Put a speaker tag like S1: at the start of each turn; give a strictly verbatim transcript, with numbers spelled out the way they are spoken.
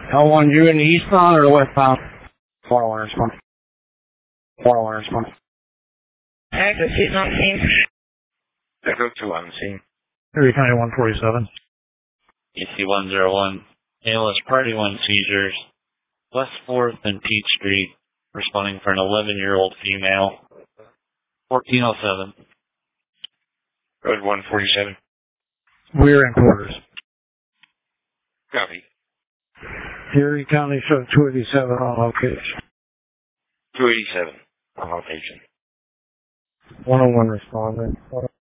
S1: L one, you in the eastbound or the westbound? four one response. four one response.
S2: Echo two on scene.
S3: Echo two on scene.
S1: Erie County one forty-seven.
S4: E C one zero one. A L S Party one seizures. West fourth and Peach Street. Responding for an eleven-year-old female. fourteen oh seven.
S3: Road one forty-seven.
S1: We're in quarters.
S3: Copy.
S1: Erie County show two eighty-seven on location.
S3: two eighty-seven on location.
S1: one oh one responding.